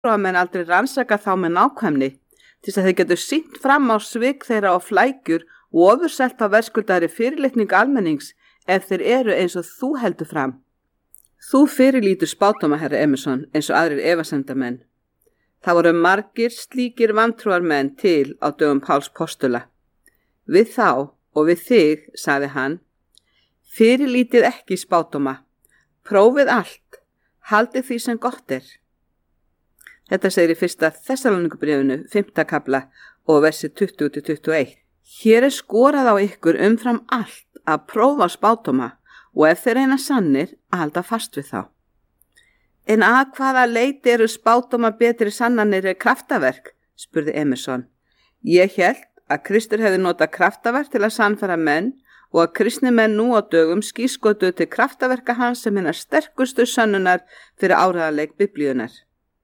að menn aldrei rannsaka þá með nákvæmni, til að þeir getur sýnt fram á svik þeirra og flækjur og ofurselt á verðskuldari fyrirlitning almennings ef þeir eru eins og þú heldur fram. Þú fyrirlítur spádóma, herra Emerson, eins og aðrir efasemdamenn. Það voru margir slíkir vantrúarmenn til á dögum Páls postula. Við þá og við þig, sagði hann, fyrirlítið ekki spádóma, prófið allt, haldið því sem gott er. Þetta segir í 1. Þessalóníkubréfinu, 5. kafla og versi 20-21. Hér er skorað á ykkur umfram allt að prófa spádóma og ef þeir reyna sannir að halda fast við þá. En að hvaða leyti eru spádóma betri sannanir en kraftaverk, spurði Emerson. Ég hélt að Kristur hefði notað kraftaverk til að sannfæra menn og að kristni menn nú á dögum skírskotuðu til kraftaverka hans sem hinnar sterkustu sönnunar fyrir áreiðanleik Biblíunnar.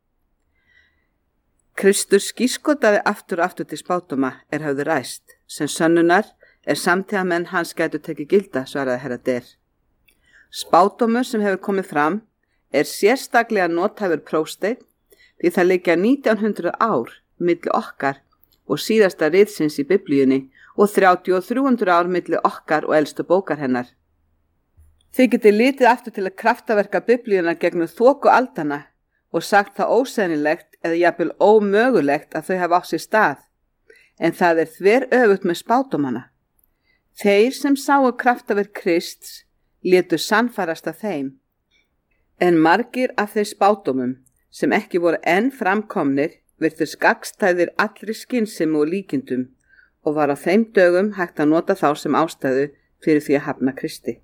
Kristur skírskotaði aftur og aftur til spádóma er höfðu ræst, sem sönnunar er samtíðamenn hans gætu tekið gilda, svaraði herra Der. Spádómur sem hefur komið fram er sérstaklega nothæfur prófsteinn því það liggja 1900 ár milli okkar og síðasta ritsins í Biblíunni og 300 ár milli okkar og elstu bókar hennar. Þið getið litið aftur til að kraftaverka Biblíunnar gegnum þoku aldanna og sagt það ósennilegt eða jafnvel ómögulegt að þau hafa á sér stað, en það er þveröfugt með spádómana. Þeir sem sáu kraftaverk Krists létu sannfærast af þeim, en margir af þeir spádómum sem ekki voru enn framkomnir virtust gagnstæðir allri skynsemi og líkindum og var á þeim dögum hægt að nota þá sem ástæðu fyrir því að hafna Kristi.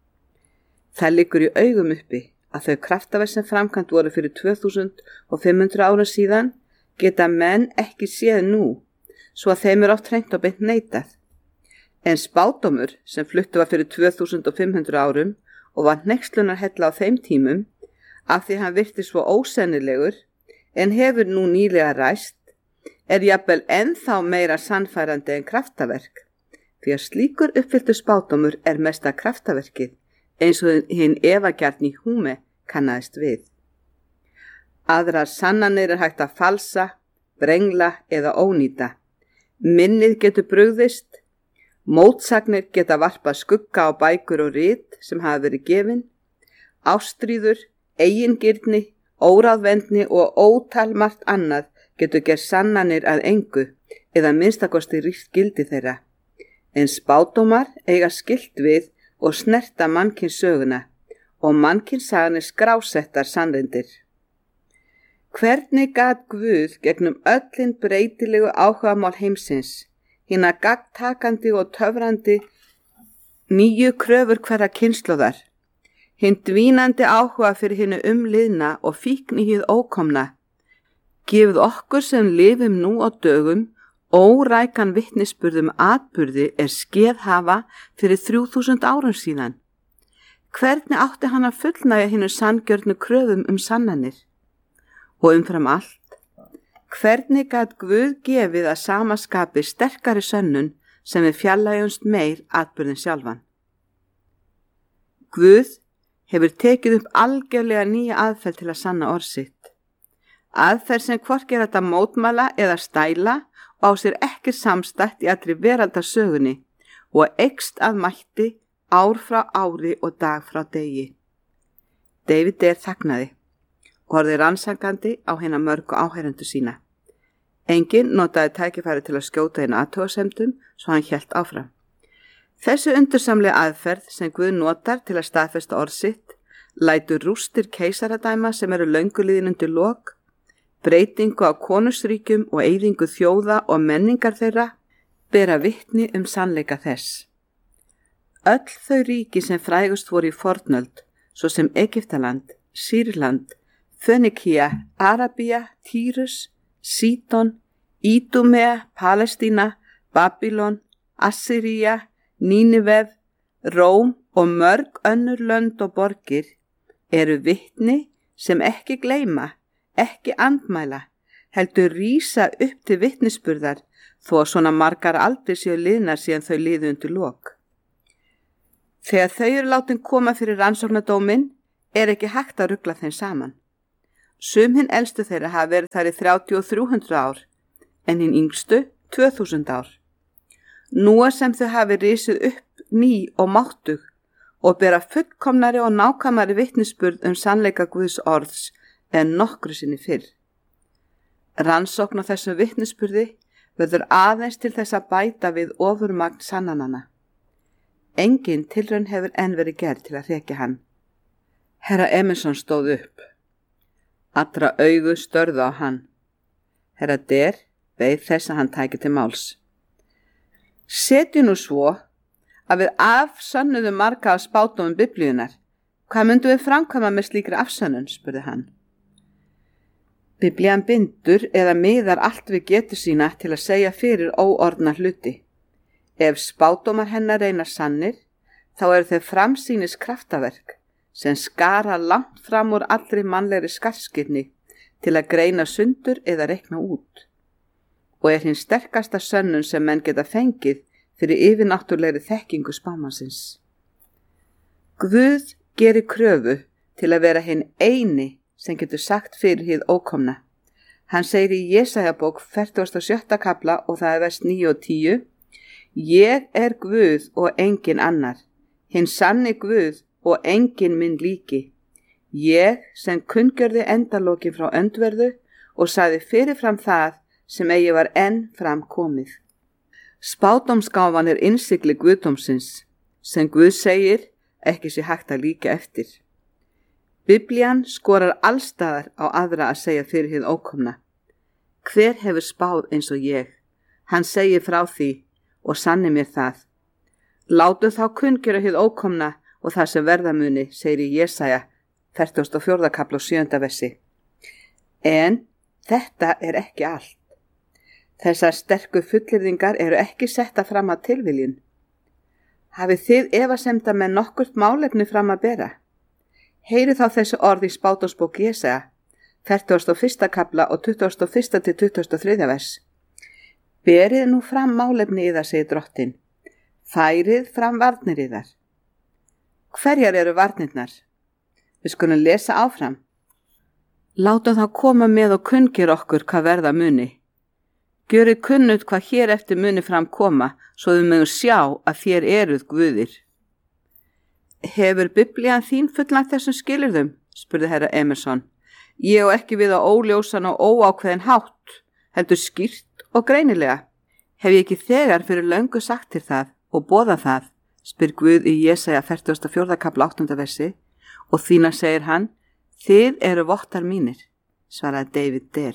Það liggur í augum uppi að þau kraftaverk sem framkvæmt voru fyrir 2500 árum síðan geta menn ekki séð nú, svo að þeim oft hreint og beint neitað. En spádómur sem fluttu var fyrir 2500 árum og var hneykslunarhella á þeim tímum, af því hann virtist svo ósennilegur en hefur nú nýlega ræst, er jafnvel ennþá meira sannfærandi en kraftaverk, því að slíkur uppfylltur spádómur er mesta kraftaverkið, eins og hinn efagjarni Húme kannaðist við. Aðrar sannanir er hægt að falsa, brengla eða ónýta. Minnið getur brugðist, mótsagnir geta varpað skugga á bækur og rit sem hafa verið gefin, ástríður, eigingirni, óráðvendni og ótalmargt annað getur gerð sannanir að engu eða minnstakosti ríkt gildi þeirra. En spádómar eiga skylt við og snerta mannkynssöguna og mannkynsagan er skrásettar sannreyndir. Hvernig gat Guð gegnum öllin breytilegu áhugamál heimsins, hina gagntakandi og töfrandi nýju kröfur hverra kynslóðar, hinn dvínandi áhuga fyrir hinu umliðna og fíkn í hið ókomna, gefið okkur sem lifum nú á dögum órækan vitnisburðum atburði er skeð hafa fyrir 3000 árum síðan. Hvernig átti hann að fullnægja hinu sanngjörnu kröfum sannanir? Og umfram allt, hvernig gat Guð gefið að sama skapi sterkari sönnun sem við fjarlægjumst meir atburðin sjálfan? Guð hefur tekið upp algjörlega nýja aðferð til að sanna orð sitt. Aðferð sem hvorki er hægt að mótmæla eða stæla og á sér ekki samstætt í allri veraldarsögunni og eykst að mætti ár frá ári og dag frá degi. David Der þagnaði og horfði rannsakandi á hina mörgu áheyrendur sína. Enginn notaði tækifæri til að skjóta hina athugasemdum svo hann hélt áfram. Þessu undursamlega aðferð sem Guð notar til að staðfesta orð sitt lætur rústir keisaradæma sem eru löngu liðin undir lok, breytingu á konungsríkjum og eyðingu þjóða og menningar þeirra bera vitni sannleika þess. Öll þau ríki sem frægust voru í fornöld, svo sem Egyptaland, Sýrland, Fönikía, Arabía, Týrus, Sídon, Ídumea, Palestína, Babylon, Assyría, Níniveð, Róm og mörg önnur lönd og borgir eru vitni sem ekki gleyma, ekki andmæla, heldur rísa upp til vitnisburðar þó að svona margar aldir séu liðnar síðan þau liðu undir lok. Þegar þau eru látin koma fyrir rannsóknardóminn er ekki hægt að rugla þeim saman. Sum hinn elstu þeirra hafa verið þar í 30 og 300 ár, en hinn yngstu 2000 ár. Nú sem þau hafi risið upp ný og máttug og bera fullkomnari og nákvæmari vitnisburð sannleika Guðs orðs en nokkru sinni fyrr. Rannsókn á þessum vitnisburði verður aðeins til þess að bæta við ofurmagn sannanana. Engin tilraun hefur enn verið gerð til að hrekja hann. Herra Emerson stóð upp. Allra augu störðu á hann. Herra Der beið þess að hann tæki til máls. Setju nú svo að við afsönnuðum marga af spádómum Biblíunnar. Hvað myndum við framkvæma með slíkri afsönnun, spurði hann. Biblían bindur eða miðar allt við getu sína til að segja fyrir óorðna hluti. Ef spádómar hennar reynar sannir, þá eru þeir framsýnis kraftaverk sem skara langt fram úr allri mannlegri skarðskynni til að greina sundur eða reikna út. Og er hinn sterkasta sönnun sem menn geta fengið fyrir yfirnáttúrlegri þekkingu spámannsins. Guð gerir kröfu til að vera hinn eini sem getur sagt fyrir hið ókomna. Hann segir í Jesajabók 47. kafla og það er vers 9 og 10: Ég er Guð og engin annar, hinn sanni Guð og engin minn líki. Ég sem kunngjörði endalokin frá öndverðu og sagði fyrirfram það sem eigi var enn fram komið. Spádómsgáfan er innsigli Guðdómsins, sem Guð segir ekki sé hægt að líka eftir. Biblían skorar allstaðar á aðra að segja fyrir hið ókomna. Hver hefur spáð eins og ég? Hann segir frá því og sanni mér það. Látu þá kunngjöra hið ókomna og það sem verða muni, segir í Jesaja 44. kafla og 7. versi. En þetta er ekki allt. Þessar sterku fullyrðingar eru ekki setta fram að tilviljun. Hafið þið efasemda með nokkurt málefni fram að bera? Heyrið þá þessi orð í spádómsbók Jesaja 41. kafla og 21. til 23. vers. Berið nú fram málefni yðar, segir drottin. Færið fram varnir yðar. Hverjar eru varnirnar? Við skulum lesa áfram. Látum þá koma með og kunngir okkur hvað verða muni. Gjörið kunnut hvað hér eftir muni fram koma, svo við mögum sjá að þér eruð guðir. Hefur Biblían þín fullnægt þessum skilyrðum? Spurði herra Emerson. Ég á ekki við á óljósan og óákveðin hátt, heldur skýrt og greinilega. Hef ég ekki þegar fyrir löngu sagt til það og boðað það, spyr Guð í Jesaja 44. kafla 8. versi, og þína segir hann, þið eru vottar mínir, svaraði David Der.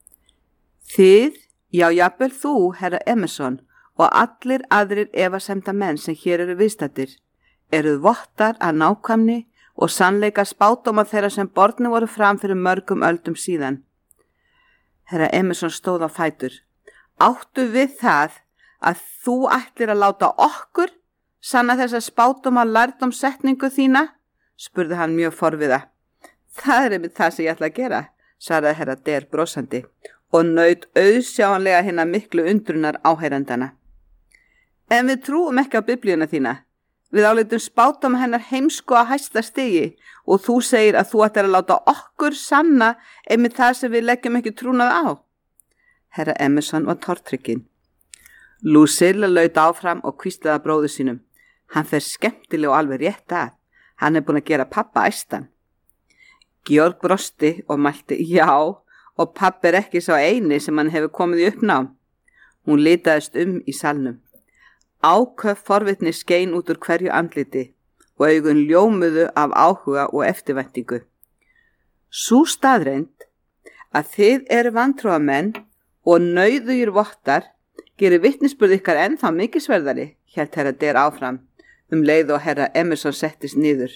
Þið, já, jafnvel þú, herra Emerson, og allir aðrir efasemda menn sem hér eru viðstaddir, eruð vottar að nákvæmni og sannleika spádóma þeirra sem bornir voru fram fyrir mörgum öldum síðan. Herra Emerson stóð á fætur. Áttu við það að þú ætlir að láta okkur sanna þessa spádóma lærdómssetningu þína? Spurði hann mjög forviða. Það er einmitt það sem ég ætla að gera, svaraði herra Der brosandi og naut auðsjáanlega hinna miklu undrunar áheyrandana. En við trúum ekki á Biblíuna þína. Við áleitum spádóma hennar heimsku að hæsta stigi og þú segir að þú ættir að láta okkur sanna einmitt það sem við leggjum ekki trúnað á. Herra Emerson var tortrygginn. Lucille laut áfram og hvíslaði að bróður sínum. Hann fer skemmtilega og alveg rétt að. Hann er búin að gera pappa æstan. Georg brosti og mælti já, og pappi er ekki sá eini sem hann hefur komið í uppnám. Hún litaðist í salnum. Áköf forvitni skein út úr hverju andliti og augun ljómuðu af áhuga og eftirvæntingu. Sú staðreynd að þið eru vantrúamenn og nauðugir vottar gerir vitnisburð ykkar ennþá mikilsverðari, hélt herra Der áfram, leið og herra Emerson settist niður.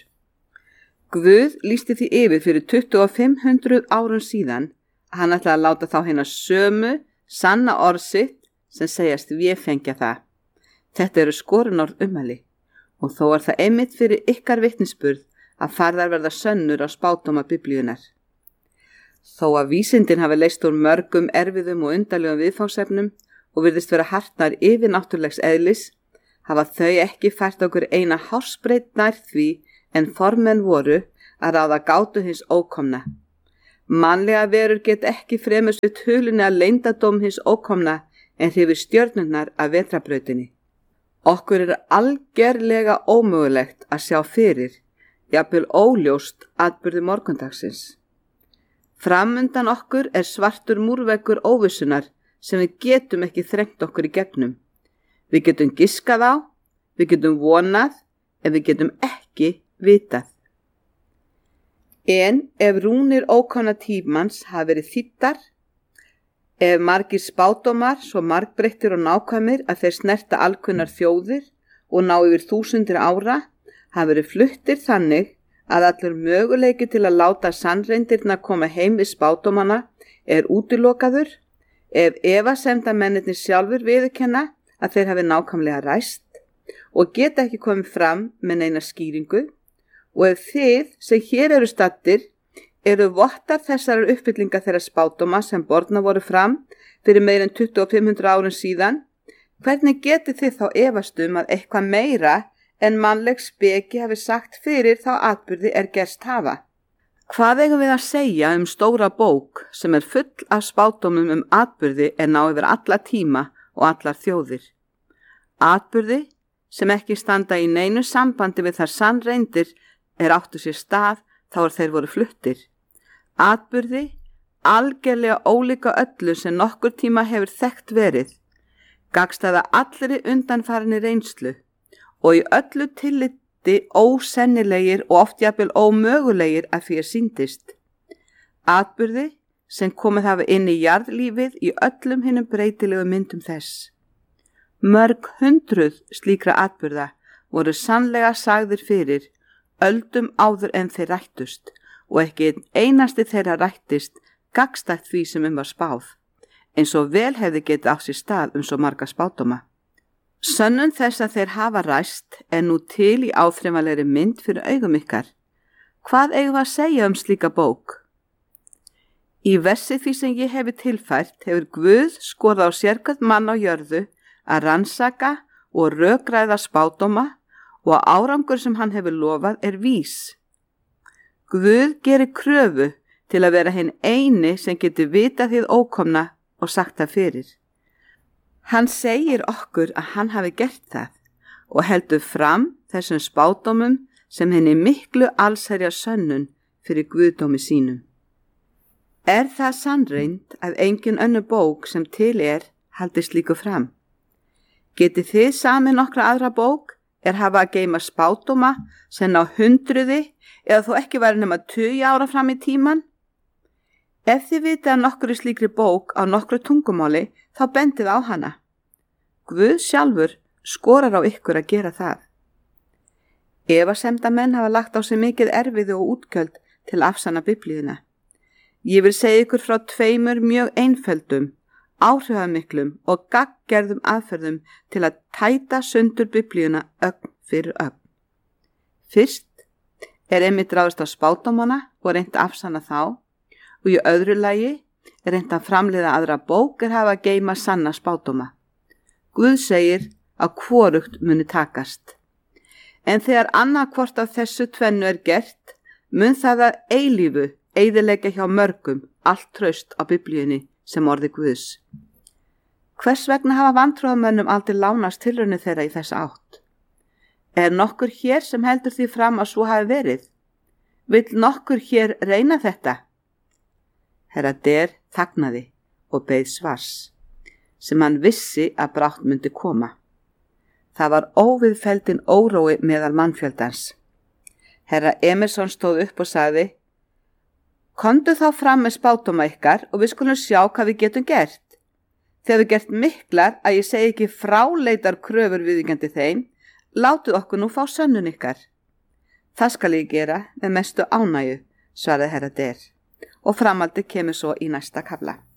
Guð lýsti því yfir fyrir 2500 árum síðan að hann ætlaði að láta þá hérna sömu sanna orð sitt sem segjast véfengja það. Þetta eru skorunorð ummæli og þó er það einmitt fyrir ykkar vitnisburð að farðar verða sönnur á spádóma Biblíunar. Þó að vísindin hafi leyst úr mörgum erfiðum og undarlegum viðfangsefnum og virðist vera hartnar yfirnáttúrlegs eðlis, hafa þau ekki fært okkur eina hársbreyt nær því en formenn voru að ráða gátu hins ókomna. Mannlega verur get ekki fremur stutt hulunni að leyndadóm hins ókomna en hrifir stjörnurnar af vetrarbrautinni. Okkur er algerlega ómögulegt að sjá fyrir, jafnvel óljóst atburði morgundagsins. Framundan okkur er svartur múrveggur óvissunar sem við getum ekki þrengt okkur í gegnum. Við getum giskað á, við getum vonað, en við getum ekki vitað. En ef rúnir ókomna tímans hafa verið þýddar, ef margir spádómar svo margbreyttir og nákvæmir að þeir snerta alkunnar þjóðir og ná yfir þúsundir ára, hafa verið fluttir þannig að allur möguleiki til að láta sannreindirnar koma heim við spádómana er útilokaður, ef efasemdamennirnir sjálfur viðurkenna að þeir hafi nákvæmlega ræst og geta ekki komið fram með neina skýringu, og ef þið sem hér eru stattir eru vottar þessar uppfyllingar þeirra spádóma sem borna voru fram fyrir meir en 2500 árum síðan, hvernig getið þið þá efast að eitthvað meira en mannleg speki hafi sagt fyrir þá atburði er gerst hafa? Hvað eigum við að segja stóra bók sem er full af spádómum atburði er ná yfir alla tíma og allar þjóðir? Atburði sem ekki standa í neinu sambandi við þar sannreindir er áttu sér stað þá þeir voru fluttir. Atburði algerlega ólíka öllu sem nokkur tíma hefur þekkt verið, gagnstæða allri undanfarinni reynslu og í öllu tilliti ósennilegir og oft jafnvel ómögulegir að því sýndist. Atburði sem komið hafa inn í jarðlífið í öllum hinum breytilegu myndum þess. Mörg hundruð slíkra atburða voru sannlega sagðir fyrir öldum áður en þeir rættust og ekki einasti þeirra rættist gagnstætt því sem var spáð, eins og vel hefði getið á sér stað svo marga spádóma. Sönnun þess að þeir hafa ræst er nú til í áþreifanlegri mynd fyrir augum ykkar. Hvað eigum við að segja slíka bók? Í versi því sem ég hefi tilfært hefur Guð skorað á sérhvern mann á jörðu að rannsaka og rökræða spádóma og að árangur sem hann hefur lofað er vís. Guð gerir kröfu til að vera hinn eini sem getur vitað hið ókomna og sagt það fyrir. Hann segir okkur að hann hafi gert það og heldur fram þessum spádómum sem henni miklu allsherja sönnun fyrir guðdómi sínum. Er það sannreynd að engin önnur bók sem til haldi slíku fram? Getið þið samið nokkra aðra bók hafa að geyma spádóma sem ná hundruði eða þó ekki væri nema 20 ára fram í tíman? Ef þið vitið að nokkru slíkri bók á nokkru tungumáli, þá bendið á hana. Guð sjálfur skorar á ykkur að gera það. Efasemdamenn hafa lagt á sig mikið erfiði og útgjöld til að afsanna Biblíuna. Ég vil segja ykkur frá 2 mjög einföldum, áhrifamiklum og gagngerðum aðferðum til að tæta sundur Biblíuna ögn fyrir ögn. Fyrst einmitt ráðist á spádómana og reynt að afsanna þá, og í öðru lagi reynt að framleiða aðra bók hafa að geyma sanna spádóma. Guð segir að hvorugt muni takast. En þegar annað hvort af þessu tvennu er gert, mun það að eilífu eyðileggja hjá mörgum allt traust á Biblíunni sem orði Guðs. Hvers vegna hafa vantrúarmönnum aldrei lánast tilraunir þeirra í þessa átt? Er nokkur hér sem heldur því fram að svo hafi verið? Vill nokkur hér reyna þetta? Herra Der þagnaði og beið svars, sem hann vissi að brátt myndi koma. Það var óviðfelldin órói meðal mannfjöldans. Herra Emerson stóð upp og sagði: Komdu þá fram með spádóma ykkar og við skulum sjá hvað við getum gert. Þegar við gert miklar að ég segi ekki fráleitar kröfur viðvíkjandi þeim, látið okkur nú fá sönnun ykkar. Það skal ég gera með mestu ánægju, svaraði herra Der, og framhaldið kemur svo í næsta kafla.